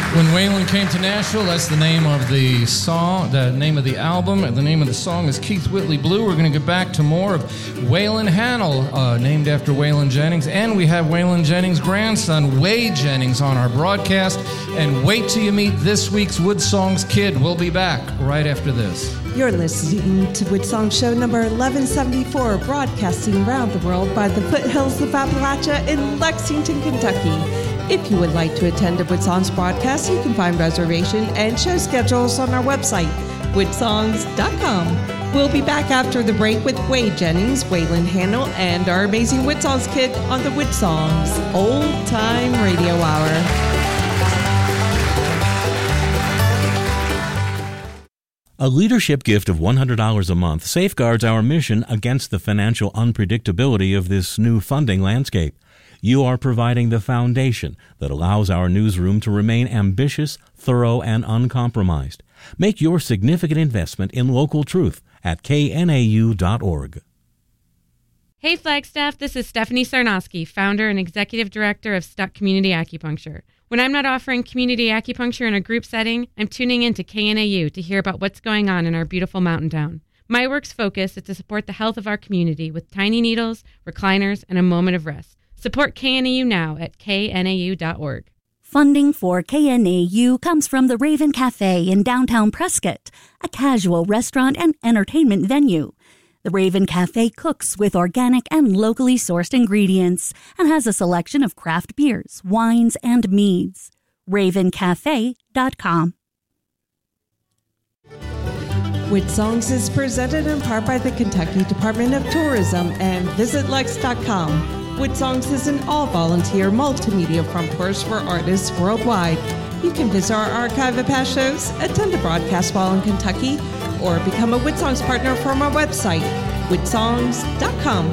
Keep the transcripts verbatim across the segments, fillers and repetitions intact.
When Waylon Came to Nashville, that's the name of the song, the name of the album, and the name of the song is Keith Whitley Blue. We're going to get back to more of Waylon Hannell, uh, named after Waylon Jennings, and we have Waylon Jennings' grandson, Wade Jennings, on our broadcast. And wait till you meet this week's Wood Songs kid. We'll be back right after this. You're listening to Wood Song Show number eleven seventy-four, broadcasting around the world by the foothills of Appalachia in Lexington, Kentucky. If you would like to attend a Wood Songs broadcast, you can find reservation and show schedules on our website, wood songs dot com. We'll be back after the break with Wade Jennings, Waylon Hannell, and our amazing Wood Songs kid on the Wood Songs Old Time Radio Hour. A leadership gift of one hundred dollars a month safeguards our mission against the financial unpredictability of this new funding landscape. You are providing the foundation that allows our newsroom to remain ambitious, thorough, and uncompromised. Make your significant investment in local truth at K N A U dot org. Hey Flagstaff, this is Stephanie Sarnosky, founder and executive director of Stuck Community Acupuncture. When I'm not offering community acupuncture in a group setting, I'm tuning in to K N A U to hear about what's going on in our beautiful mountain town. My work's focus is to support the health of our community with tiny needles, recliners, and a moment of rest. Support K N A U now at K N A U dot org. Funding for K N A U comes from the Raven Cafe in downtown Prescott, a casual restaurant and entertainment venue. The Raven Cafe cooks with organic and locally sourced ingredients and has a selection of craft beers, wines, and meads. raven cafe dot com. Wood Songs is presented in part by the Kentucky Department of Tourism and visit lex dot com. Wood Songs is an all-volunteer multimedia front porch for artists worldwide. You can visit our archive of past shows, attend a broadcast while in Kentucky, or become a Wood Songs partner from our website, wood songs dot com.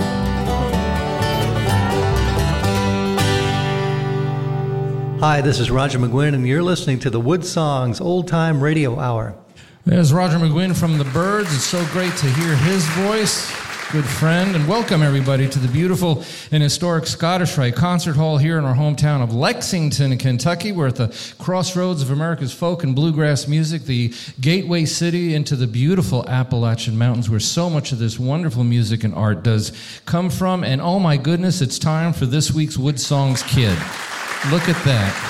Hi, this is Roger McGuinn, and you're listening to the Wood Songs Old Time Radio Hour. There's Roger McGuinn from the Byrds. It's so great to hear his voice. Good friend, and welcome everybody to the beautiful and historic Scottish Rite Concert Hall here in our hometown of Lexington, Kentucky. We're at the crossroads of America's folk and bluegrass music, the gateway city into the beautiful Appalachian Mountains, where so much of this wonderful music and art does come from. And oh my goodness, it's time for this week's Wood Songs Kid. Look at that.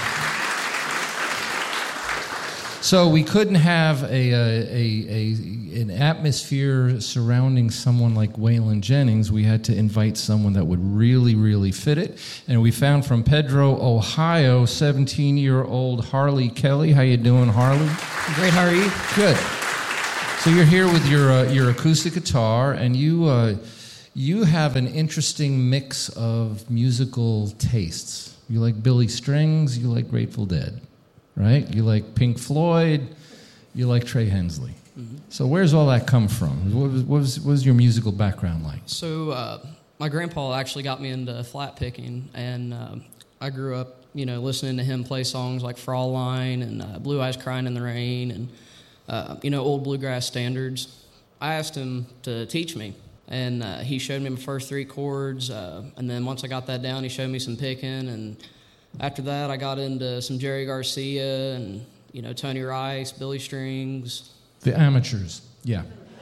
So we couldn't have a, a, a, an atmosphere surrounding someone like Waylon Jennings. We had to invite someone that would really, really fit it. And we found from Pedro, Ohio, seventeen-year-old Harley Kelly. How you doing, Harley? Great, how are you? Good. So you're here with your uh, your acoustic guitar, and you uh, you have an interesting mix of musical tastes. You like Billy Strings. You like Grateful Dead. Right? You like Pink Floyd, you like Trey Hensley. Mm-hmm. So where's all that come from? What was, what was, what was your musical background like? So uh, my grandpa actually got me into flat picking, and uh, I grew up, you know, listening to him play songs like Fraulein and uh, Blue Eyes Crying in the Rain and, uh, you know, old bluegrass standards. I asked him to teach me, and uh, he showed me my first three chords, uh, and then once I got that down, he showed me some picking, and after that, I got into some Jerry Garcia and, you know, Tony Rice, Billy Strings. The amateurs, yeah.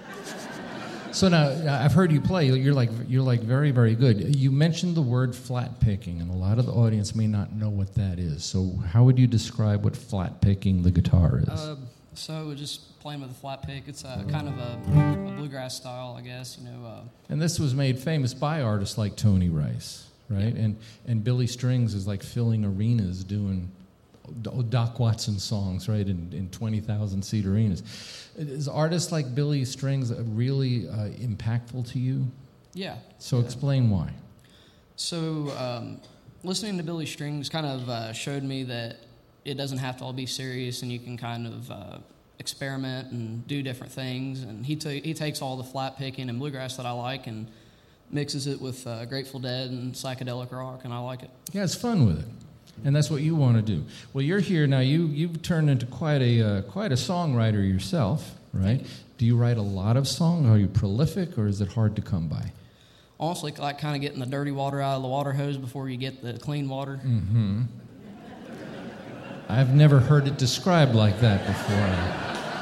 So now, I've heard you play. You're like you're like very, very good. You mentioned the word flat picking, and a lot of the audience may not know what that is. So how would you describe what flat picking the guitar is? Uh, so just playing with a flat pick. It's a, kind of a, a bluegrass style, I guess, you know. Uh, and this was made famous by artists like Tony Rice. Right, and and Billy Strings is like filling arenas doing Doc Watson songs, right, in, in twenty thousand seat arenas. Is artists like Billy Strings really uh, impactful to you? Yeah. So yeah. Explain why. So um, listening to Billy Strings kind of uh, showed me that it doesn't have to all be serious, and you can kind of uh, experiment and do different things. And he t- he takes all the flat picking and bluegrass that I like and mixes it with uh, Grateful Dead and psychedelic rock, and I like it. Yeah, it's fun with it, and that's what you want to do. Well, you're here now. You you've turned into quite a uh, quite a songwriter yourself, right? Do you write a lot of songs? Are you prolific, or is it hard to come by? Honestly, like kind of getting the dirty water out of the water hose before you get the clean water. Mm-hmm. I've never heard it described like that before.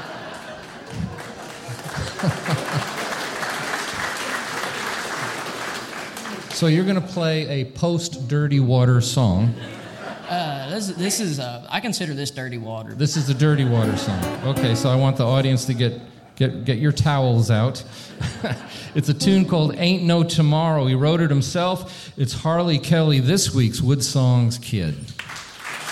So you're going to play a post-Dirty Water song. Uh, this, this is, uh, I consider this Dirty Water. This is the Dirty Water song. Okay, so I want the audience to get get get your towels out. It's a tune called Ain't No Tomorrow. He wrote it himself. It's Harley Kelly, this week's Wood Songs Kid.